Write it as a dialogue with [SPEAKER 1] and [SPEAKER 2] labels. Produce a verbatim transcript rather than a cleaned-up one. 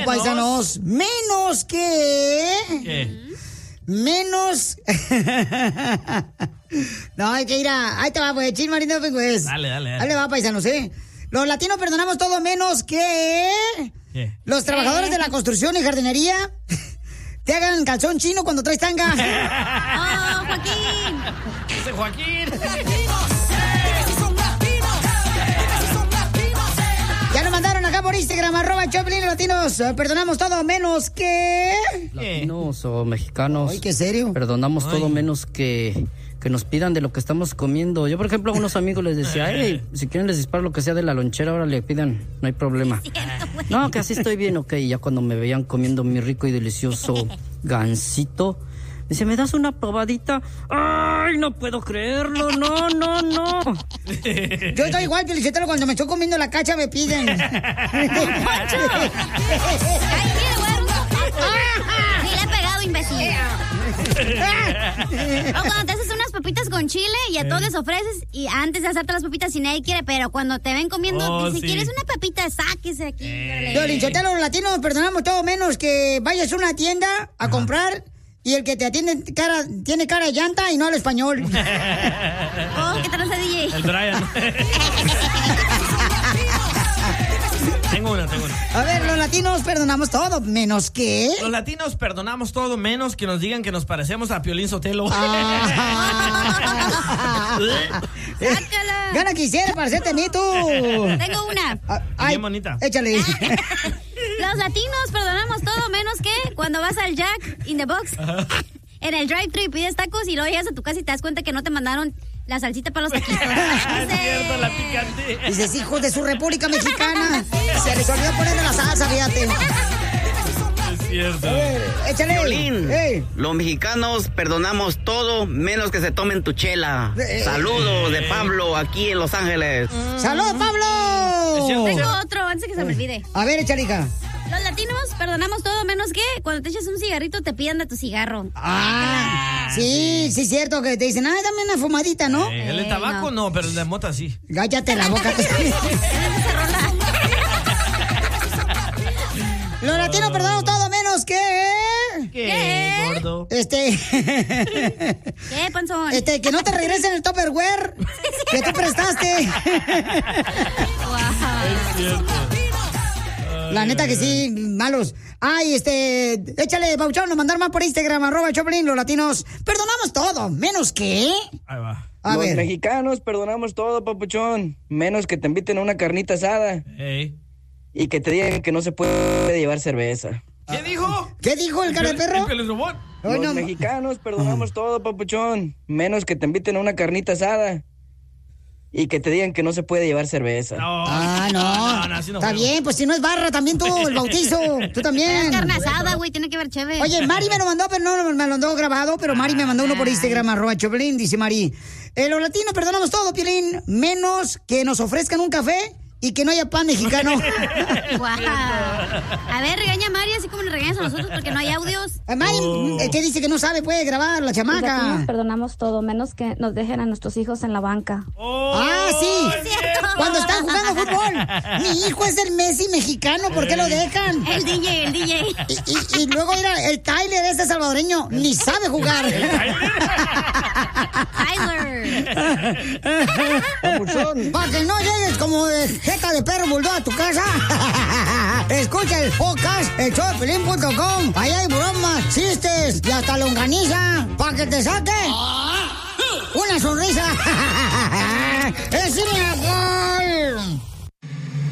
[SPEAKER 1] menos. Paisanos. Menos que...
[SPEAKER 2] ¿Qué?
[SPEAKER 1] Menos... No, hay que ir a... Ahí te va, pues, chin, marino, pues.
[SPEAKER 2] Dale, dale, dale.
[SPEAKER 1] Ahí le va, paisanos, ¿eh? Los latinos perdonamos todo menos que...
[SPEAKER 2] ¿Qué?
[SPEAKER 1] Los trabajadores de la construcción y jardinería te hagan calzón chino cuando traes tanga.
[SPEAKER 3] ¡Oh, Joaquín!
[SPEAKER 2] ¡Ese Joaquín!
[SPEAKER 1] Ya nos mandaron acá por Instagram, arroba Choplin Latinos. Perdonamos todo menos que...
[SPEAKER 4] Latinos o mexicanos.
[SPEAKER 1] Ay, ¿qué serio?
[SPEAKER 4] Perdonamos
[SPEAKER 2] Ay.
[SPEAKER 4] todo menos que... que nos pidan de lo que estamos comiendo. Yo, por ejemplo, a unos amigos les decía, hey, si quieren les disparo lo que sea de la lonchera, ahora le pidan, no hay problema. No, que así estoy bien, ok. Y ya cuando me veían comiendo mi rico y delicioso gansito, dice, ¿me das una probadita? ¡Ay, no puedo creerlo! ¡No, no, no!
[SPEAKER 1] Yo estoy igual, Felicitelo, cuando me estoy comiendo la cacha me piden.
[SPEAKER 3] ¡Poncho! ¡Ay, mira, güey! ¡Sí le he pegado, imbécil! O cuando te haces unas papitas con chile y a todos les ofreces y antes de hacerte las papitas si nadie quiere, pero cuando te ven comiendo,
[SPEAKER 2] Oh,
[SPEAKER 3] dice,
[SPEAKER 2] sí.
[SPEAKER 3] ¿quieres una papita? Sáquese aquí.
[SPEAKER 2] Eh.
[SPEAKER 1] Yo, Felicitelo, los latinos perdonamos todo menos que vayas a una tienda a comprar y el que te atiende cara, tiene cara de llanta y no habla español.
[SPEAKER 3] Oh, ¿qué tranza, D J?
[SPEAKER 2] El Brian. Tengo una, tengo una.
[SPEAKER 1] A ver, los latinos perdonamos todo menos que...
[SPEAKER 2] Los latinos perdonamos todo menos que nos digan que nos parecemos a Piolín Sotelo.
[SPEAKER 1] Ah.
[SPEAKER 3] ¡Sácala!
[SPEAKER 1] Gana quisiera parecerte a mí, tú.
[SPEAKER 3] Tengo una.
[SPEAKER 1] Ah,
[SPEAKER 2] Bien bonita.
[SPEAKER 1] Échale.
[SPEAKER 3] Los latinos perdonamos todo menos que cuando vas al Jack in the Box en el drive-thru y pides tacos y luego llegas a tu casa y te das cuenta que no te mandaron la salsita para los taquitos.
[SPEAKER 2] Es cierto, la picante.
[SPEAKER 1] Dices, hijos de su República Mexicana. Se les olvidó ponerle la salsa, fíjate.
[SPEAKER 2] Es cierto.
[SPEAKER 1] A ver, échale.
[SPEAKER 5] Piolín,
[SPEAKER 1] Ey.
[SPEAKER 5] los mexicanos perdonamos todo menos que se tomen tu chela.
[SPEAKER 1] Eh.
[SPEAKER 5] Saludos de Pablo aquí en Los Ángeles.
[SPEAKER 1] ¡Saludos, Pablo!
[SPEAKER 3] Tengo otro antes de que se me olvide.
[SPEAKER 1] A ver, échale, hija.
[SPEAKER 3] Los latinos perdonamos todo menos que cuando te echas un cigarrito te pidan de tu cigarro.
[SPEAKER 1] Ah, sí, sí, es cierto que te dicen, ay, dame una fumadita, ¿no?
[SPEAKER 2] Eh, el de
[SPEAKER 3] Eh,
[SPEAKER 2] tabaco
[SPEAKER 3] no.
[SPEAKER 2] no, pero el de mota sí.
[SPEAKER 1] Cállate la boca. Los latinos perdonamos todo menos que...
[SPEAKER 2] ¿Qué, gordo?
[SPEAKER 1] Este...
[SPEAKER 3] ¿Qué, panzón?
[SPEAKER 1] Este, que no te regresen el Tupperware que tú prestaste.
[SPEAKER 2] Es cierto.
[SPEAKER 1] La neta que sí, malos. Ay, este, échale, Pauchón, nos mandar más por Instagram, arroba Choplin, los latinos. Perdonamos todo, menos que...
[SPEAKER 2] Ahí va.
[SPEAKER 1] A
[SPEAKER 6] Los
[SPEAKER 1] ver.
[SPEAKER 6] mexicanos perdonamos todo, papuchón. Menos que te inviten a una carnita asada
[SPEAKER 2] Ey.
[SPEAKER 6] y que te digan que no se puede llevar cerveza.
[SPEAKER 2] ¿Qué dijo?
[SPEAKER 1] ¿Qué dijo el cara de perro?
[SPEAKER 2] ¿El Piolín Robot?
[SPEAKER 1] Ay,
[SPEAKER 6] Los
[SPEAKER 1] no.
[SPEAKER 6] mexicanos perdonamos todo, papuchón. Menos que te inviten a una carnita asada y que te digan que no se puede llevar cerveza.
[SPEAKER 2] No.
[SPEAKER 1] Ah, no.
[SPEAKER 2] no, así no
[SPEAKER 1] Está
[SPEAKER 2] juego.
[SPEAKER 1] bien, pues si no es barra, también tú, el bautizo. Tú también.
[SPEAKER 3] Es carne asada, güey, tiene que ver chévere.
[SPEAKER 1] Oye, Mari me lo mandó, pero no me lo mandó grabado, pero Mari me mandó uno por Instagram, arroba Choplin, dice Mari. Eh, los latinos perdonamos todo, Piolín, menos que nos ofrezcan un café y que no haya pan mexicano.
[SPEAKER 3] Guau. A ver, regaña a Mari así como le regañas a nosotros porque no hay audios.
[SPEAKER 1] Eh, Mari,
[SPEAKER 2] Oh.
[SPEAKER 1] eh, ¿qué dice que no sabe? Puede grabar la
[SPEAKER 7] Los
[SPEAKER 1] chamaca.
[SPEAKER 7] latinos perdonamos todo, menos que nos dejen a nuestros hijos en la banca.
[SPEAKER 2] Oh,
[SPEAKER 1] Ah, sí.
[SPEAKER 3] cierto.
[SPEAKER 1] Cuando están jugando fútbol. Mi hijo es el Messi mexicano, ¿por qué lo dejan?
[SPEAKER 3] El D J, el D J.
[SPEAKER 1] Y, y- y luego mira, el Tyler ese salvadoreño ni sabe jugar.
[SPEAKER 3] Tyler.
[SPEAKER 6] Papuchón,
[SPEAKER 1] Para que no llegues como de jeta de perro bulldog a tu casa. Escucha el podcast, el show de Piolín punto com. Ahí hay bromas, chistes y hasta longaniza. Para que te saque una sonrisa.